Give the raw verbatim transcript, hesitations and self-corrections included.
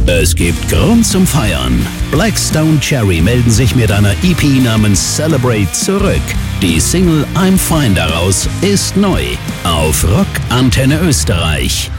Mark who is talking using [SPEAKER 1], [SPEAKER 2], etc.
[SPEAKER 1] Es gibt Grund zum Feiern. Black Stone Cherry melden sich mit einer E P namens Celebrate zurück. Die Single I'm Fine daraus ist neu auf Rock Antenne Österreich.